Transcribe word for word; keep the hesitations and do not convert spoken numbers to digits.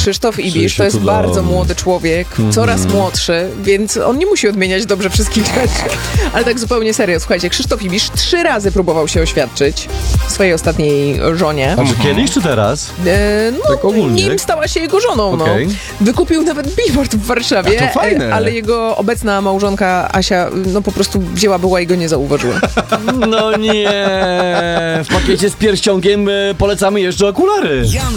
Krzysztof Ibisz Krzysiu, to jest to bardzo dobry. młody człowiek, coraz młodszy, więc on nie musi odmieniać dobrze wszystkich rzeczy. Ale tak zupełnie serio, słuchajcie, Krzysztof Ibisz trzy razy próbował się oświadczyć swojej ostatniej żonie. A czy kiedyś, czy teraz? E, no, Tak ogólnie. nim stała się jego żoną, Okej. no. Wykupił nawet billboard w Warszawie, A to fajne. e, ale jego obecna małżonka Asia, no po prostu wzięła była i go nie zauważyła. No nie, w pakiecie z pierścionkiem e, polecamy jeszcze okulary.